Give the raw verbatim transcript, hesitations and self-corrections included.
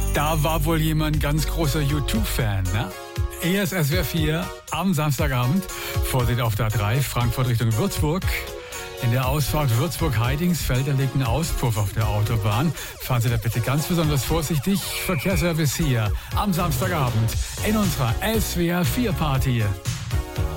Da war wohl jemand ganz großer U zwei Fan, ne? E S S W R vier am Samstagabend. Vorsicht auf der A drei, Frankfurt Richtung Würzburg. In der Ausfahrt Würzburg-Heidingsfeld, da liegt ein Auspuff auf der Autobahn. Fahren Sie da bitte ganz besonders vorsichtig. Verkehrsservice hier am Samstagabend in unserer S W R vier Party.